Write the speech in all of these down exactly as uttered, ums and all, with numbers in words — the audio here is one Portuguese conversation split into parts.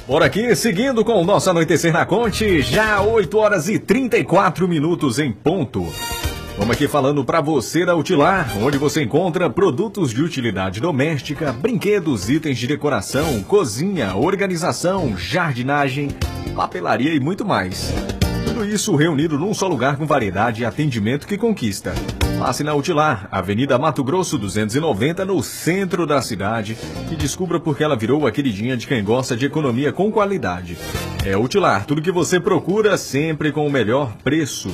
Por aqui, seguindo com o nosso Anoitecer na Conte, já oito horas e trinta e quatro minutos em ponto. Vamos aqui falando para você da Utilar, onde você encontra produtos de utilidade doméstica, brinquedos, itens de decoração, cozinha, organização, jardinagem, papelaria e muito mais. Tudo isso reunido num só lugar com variedade e atendimento que conquista. Passe na Utilar, Avenida Mato Grosso duzentos e noventa, no centro da cidade, e descubra por que ela virou a queridinha de quem gosta de economia com qualidade. É Utilar, tudo que você procura sempre com o melhor preço.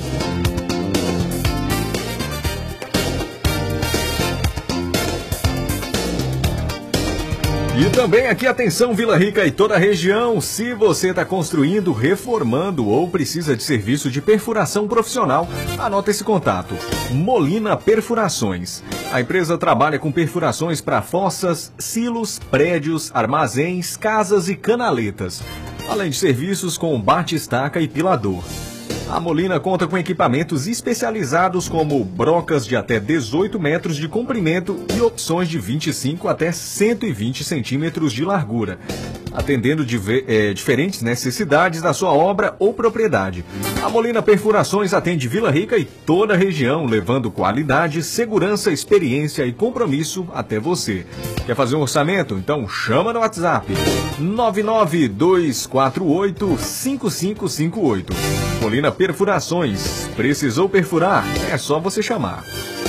E também aqui, atenção Vila Rica e toda a região, se você está construindo, reformando ou precisa de serviço de perfuração profissional, anota esse contato, Molina Perfurações. A empresa trabalha com perfurações para fossas, silos, prédios, armazéns, casas e canaletas, além de serviços com bate-estaca e pilador. A Molina conta com equipamentos especializados como brocas de até dezoito metros de comprimento e opções de vinte e cinco até cento e vinte centímetros de largura, atendendo diver, é, diferentes necessidades da sua obra ou propriedade. A Molina Perfurações atende Vila Rica e toda a região, levando qualidade, segurança, experiência e compromisso até você. Quer fazer um orçamento? Então chama no WhatsApp nove nove dois quatro oito cinco cinco cinco oito. Molina Perfurações. Precisou perfurar? É só você chamar.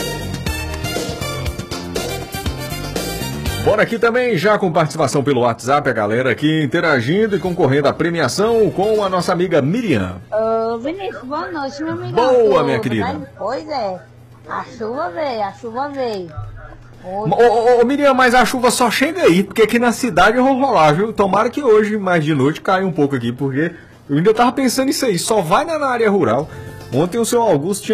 Bora aqui também, já com participação pelo WhatsApp, a galera aqui interagindo e concorrendo à premiação com a nossa amiga Miriam. Ô, Vinícius, boa noite, meu amigo. Boa, minha querida. Né? Pois é, a chuva veio, a chuva veio. Ô, ô, ô, Miriam, mas a chuva só chega aí, porque aqui na cidade eu vou rolar, viu? Tomara que hoje, mais de noite, caia um pouco aqui, porque eu ainda tava pensando nisso aí, só vai na área rural. Ontem o seu Augusto tinha